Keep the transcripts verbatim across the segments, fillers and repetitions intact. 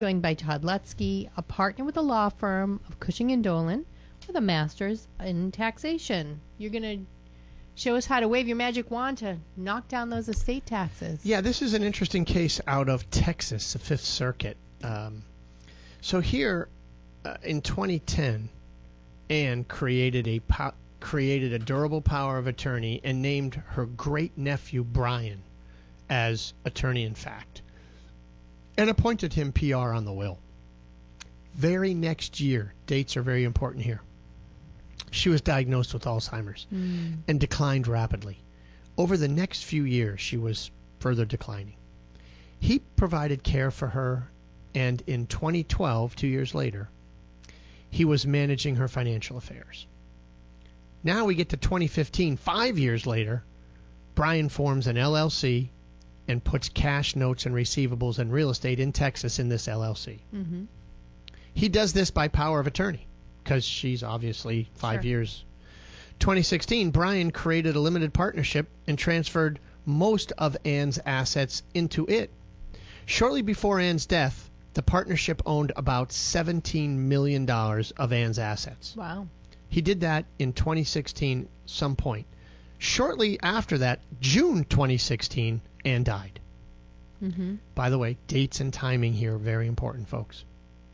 Joined by Todd Lutsky, a partner with the law firm of Cushing and Dolan with a master's in taxation. You're going to show us how to wave your magic wand to knock down those estate taxes. Yeah, this is an interesting case out of Texas, the Fifth Circuit. Um, so here, uh, in twenty ten, Anne created a po- created a durable power of attorney and named her great nephew Brian as attorney in fact, and appointed him P R on the will. Very next year, dates are very important here, she was diagnosed with Alzheimer's mm. and declined rapidly. Over the next few years, she was further declining. He provided care for her, and in twenty twelve, two years later, he was managing her financial affairs. Now we get to twenty fifteen, five years later, Brian forms an L L C and puts cash, notes, and receivables and real estate in Texas in this L L C. Mm-hmm. He does this by power of attorney because she's obviously five sure. years. twenty sixteen, Brian created a limited partnership and transferred most of Anne's assets into it. Shortly before Anne's death, the partnership owned about seventeen million dollars of Anne's assets. Wow. He did that in twenty sixteen, some point. Shortly after that, June twenty sixteen, Anne died. Mm-hmm. By the way, dates and timing here are very important, folks.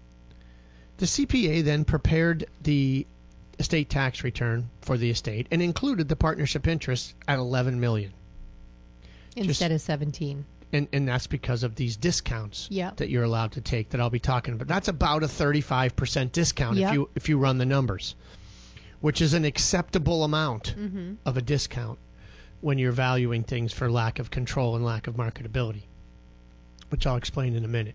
The C P A then prepared the estate tax return for the estate and included the partnership interest at eleven million dollars. Instead Just, of seventeen. And, and that's because of these discounts yep. that you're allowed to take that I'll be talking about. That's about a thirty-five percent discount yep. if you if you run the numbers, which is an acceptable amount mm-hmm. of a discount when you're valuing things for lack of control and lack of marketability, which I'll explain in a minute.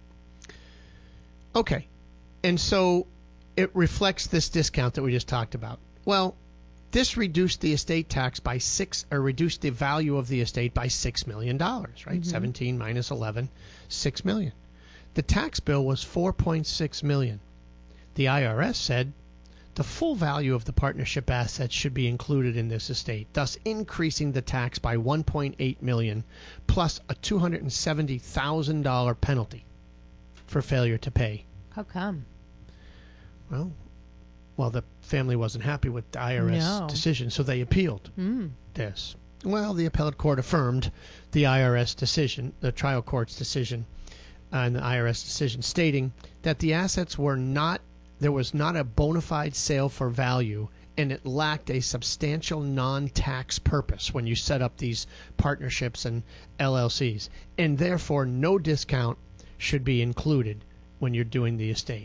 Okay, and so it reflects this discount that we just talked about. Well, this reduced the estate tax by six, or reduced the value of the estate by six million dollars, right? Mm-hmm. seventeen minus eleven, six million dollars. The tax bill was four point six million dollars. The I R S said the full value of the partnership assets should be included in this estate, thus increasing the tax by one point eight million dollars plus a two hundred seventy thousand dollars penalty for failure to pay. How come? Well, well, the family wasn't happy with the I R S no. decision, so they appealed mm. this. Well, the appellate court affirmed the I R S decision, the trial court's decision, uh, and the I R S decision, stating that the assets were not, there was not a bona fide sale for value, and it lacked a substantial non-tax purpose when you set up these partnerships and L L Cs, and therefore no discount should be included when you're doing the estate.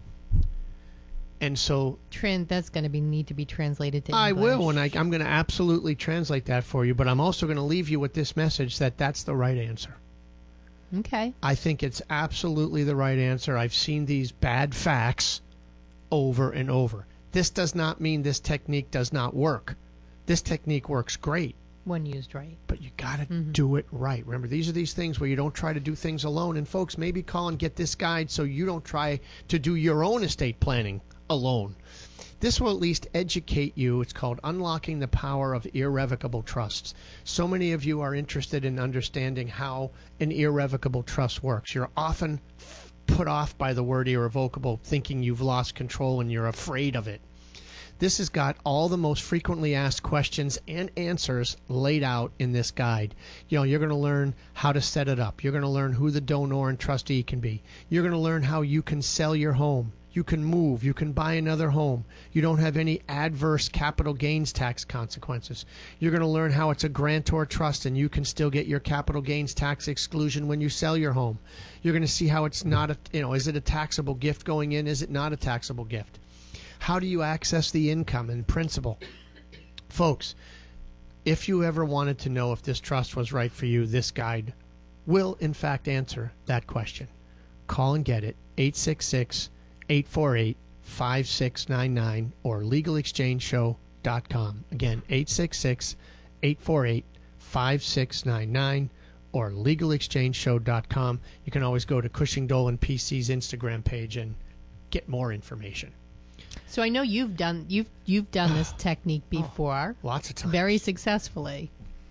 And so Trans, that's going to be need to be translated to I English. will, and I, I'm going to absolutely translate that for you, but I'm also going to leave you with this message that that's the right answer. Okay. I think it's absolutely the right answer. I've seen these bad facts over and over. This does not mean this technique does not work. This technique works great. When used right. But you got to mm-hmm. do it right. Remember, these are these things where you don't try to do things alone. And folks, maybe call and get this guide so you don't try to do your own estate planning alone. This will at least educate you. It's called Unlocking the Power of Irrevocable Trusts. So many of you are interested in understanding how an irrevocable trust works. You're often put off by the word irrevocable, thinking you've lost control and you're afraid of it. This has got all the most frequently asked questions and answers laid out in this guide. You know, you're going to learn how to set it up. You're going to learn who the donor and trustee can be. You're going to learn how you can sell your home. You can move. You can buy another home. You don't have any adverse capital gains tax consequences. You're going to learn how it's a grantor trust and you can still get your capital gains tax exclusion when you sell your home. You're going to see how it's not a, you know, is it a taxable gift going in? Is it not a taxable gift? How do you access the income and principal? Folks, if you ever wanted to know if this trust was right for you, this guide will in fact answer that question. Call and get it, eight six six, eight four eight, five six nine nine or legal exchange show dot com. Again, eight six six, eight four eight, five six nine nine or legal exchange show dot com. You can always go to Cushing Dolan P C's Instagram page and get more information. So I know you've done you've you've done this technique before. Oh, lots of times. Very successfully.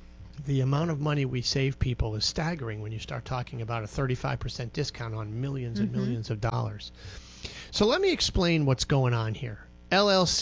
the amount of money we save people is staggering when you start talking about a thirty-five percent discount on millions and Mm-hmm. millions of dollars. So let me explain what's going on here. L L C